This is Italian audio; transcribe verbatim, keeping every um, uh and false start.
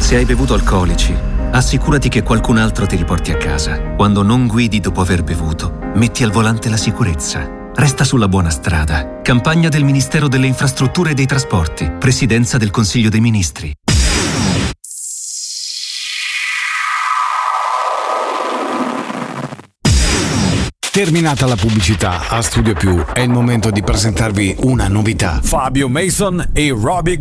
Se hai bevuto alcolici, assicurati che qualcun altro ti riporti a casa. Quando non guidi dopo aver bevuto, metti al volante la sicurezza. Resta sulla buona strada. Campagna del Ministero delle Infrastrutture e dei Trasporti. Presidenza del Consiglio dei Ministri. Terminata la pubblicità, a Studio Più è il momento di presentarvi una novità. Fabio Mason e Robbie